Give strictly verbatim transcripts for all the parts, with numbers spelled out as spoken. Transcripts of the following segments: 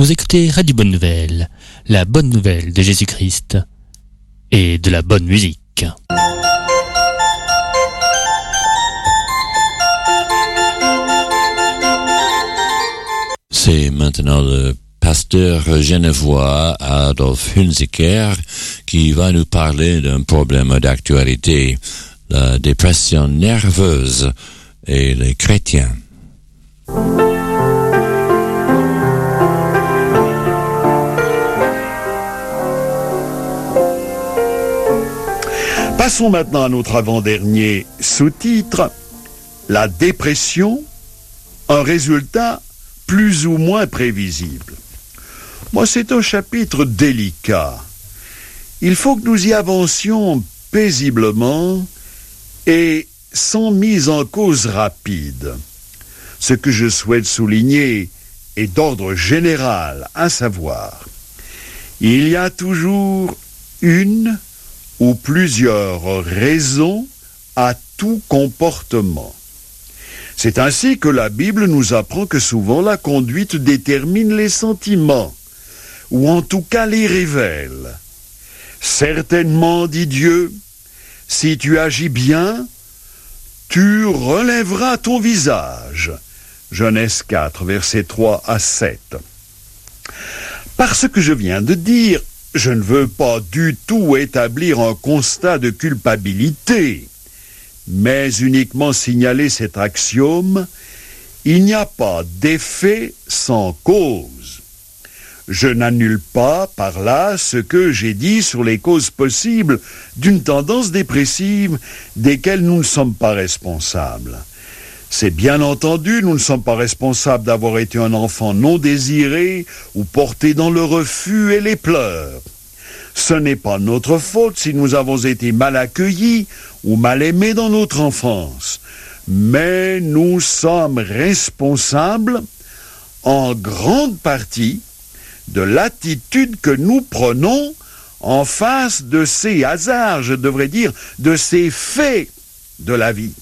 Vous écoutez Radio Bonne Nouvelle, la bonne nouvelle de Jésus-Christ et de la bonne musique. C'est maintenant le pasteur genevois Adolf Hunziker qui va nous parler d'un problème d'actualité, la dépression nerveuse et les chrétiens. Passons maintenant à notre avant-dernier sous-titre, la dépression, un résultat plus ou moins prévisible. Moi, c'est un chapitre délicat. Il faut que nous y avancions paisiblement et sans mise en cause rapide. Ce que je souhaite souligner est d'ordre général, à savoir, il y a toujours une ou plusieurs raisons à tout comportement. C'est ainsi que la Bible nous apprend que souvent la conduite détermine les sentiments, ou en tout cas les révèle. Certainement, dit Dieu, si tu agis bien, tu relèveras ton visage. Genèse quatre, versets trois à sept. Par ce que je viens de dire, je ne veux pas du tout établir un constat de culpabilité, mais uniquement signaler cet axiome, il n'y a pas d'effet sans cause. Je n'annule pas par là ce que j'ai dit sur les causes possibles d'une tendance dépressive desquelles nous ne sommes pas responsables. C'est bien entendu, nous ne sommes pas responsables d'avoir été un enfant non désiré ou porté dans le refus et les pleurs. Ce n'est pas notre faute si nous avons été mal accueillis ou mal aimés dans notre enfance. Mais nous sommes responsables en grande partie de l'attitude que nous prenons en face de ces hasards, je devrais dire, de ces faits de la vie.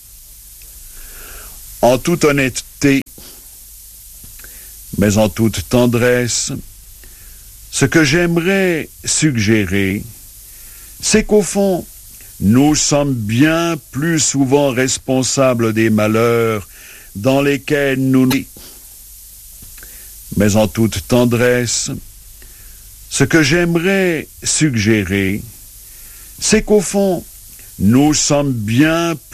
En toute honnêteté, mais en toute tendresse, ce que j'aimerais suggérer, c'est qu'au fond, nous sommes bien plus souvent responsables des malheurs dans lesquels nous sommes. Mais en toute tendresse, ce que j'aimerais suggérer, c'est qu'au fond, nous sommes bien